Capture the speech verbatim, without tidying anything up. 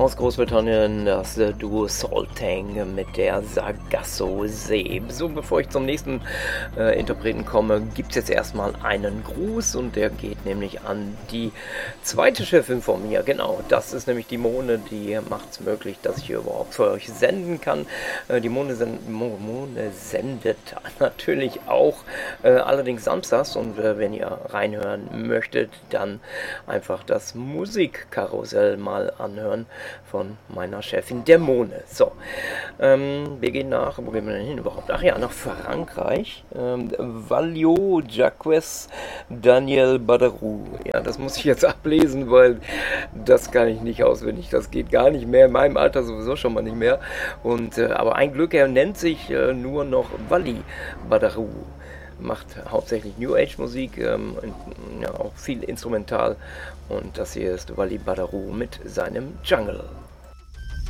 Aus Großbritannien das äh, Duo Saltang mit der Sargasso See. So, bevor ich zum nächsten äh, Interpreten komme, gibt es jetzt erstmal einen Gruß und der geht nämlich an die zweite Chefin von mir. Genau, das ist nämlich die Mone, die macht es möglich, dass ich hier überhaupt für euch senden kann. Äh, die Mone, send Mo Mone sendet natürlich auch äh, allerdings samstags und äh, wenn ihr reinhören möchtet, dann einfach das Musikkarussell mal anhören von meiner Chefin, der Mone. So, ähm, wir gehen nach, wo gehen wir denn hin überhaupt? Ach ja, nach Frankreich. Ähm, Valio Jacques Daniel Badarou. Ja, das muss ich jetzt ablesen, weil das kann ich nicht auswendig. Das geht gar nicht mehr, in meinem Alter sowieso schon mal nicht mehr. Und, äh, aber ein Glück, er nennt sich äh, nur noch Wally Badarou. Macht hauptsächlich New Age Musik, ähm, ja, auch viel instrumental. Und das hier ist Wally Badarou mit seinem Jungle.